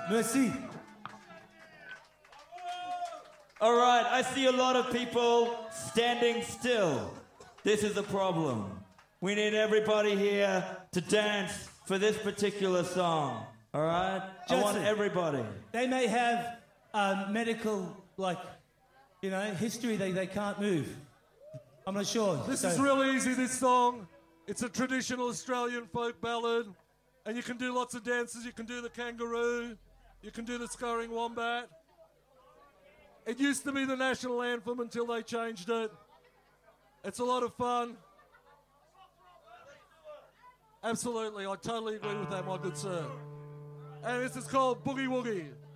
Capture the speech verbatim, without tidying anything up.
Merci. All right, I see a lot of people standing still. This is a problem. We need everybody here to dance for this particular song. All right? I want Judson, everybody. They may have um, medical, like, you know, history. They, they can't move. I'm not sure. This So- is really easy, this song. It's a traditional Australian folk ballad. And you can do lots of dances. You can do the kangaroo. You can do the scurrying wombat. It used to be the national anthem until they changed it. It's a lot of fun. Absolutely, I totally agree with that, my good sir. And this is called Boogie Woogie.